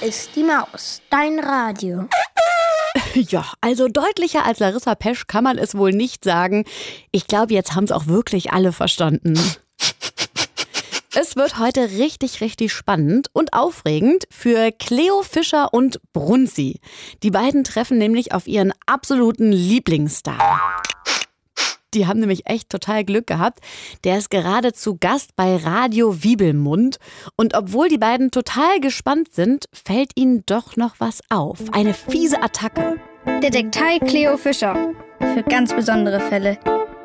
ist die Maus, dein Radio. Ja, also deutlicher als Larissa Pesch kann man es wohl nicht sagen. Ich glaube, jetzt haben es auch wirklich alle verstanden. Es wird heute richtig, richtig spannend und aufregend für Cleo Fischer und Brunzi. Die beiden treffen nämlich auf ihren absoluten Lieblingsstar. Die haben nämlich echt total Glück gehabt. Der ist gerade zu Gast bei Radio Wiebelmund. Und obwohl die beiden total gespannt sind, fällt ihnen doch noch was auf. Eine fiese Attacke. Detektei Cleo Fischer. Für ganz besondere Fälle.